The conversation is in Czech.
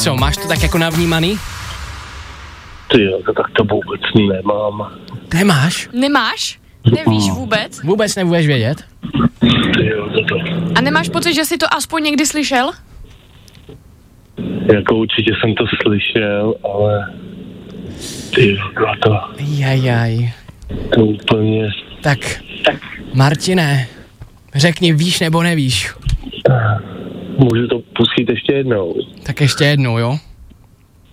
Co, máš to tak jako navnímaný? Ty jo, tak to vůbec nemám. Nemáš? Nemáš? Nevíš vůbec? Vůbec nebudeš vědět? Ty jo, to. A nemáš pocit, že jsi to aspoň někdy slyšel? Jako určitě jsem to slyšel, ale ty jo, to Jajaj. to úplně... Tak, Martine, řekni, víš nebo nevíš? Můžu to pustit ještě jednou? Tak ještě jednou, jo?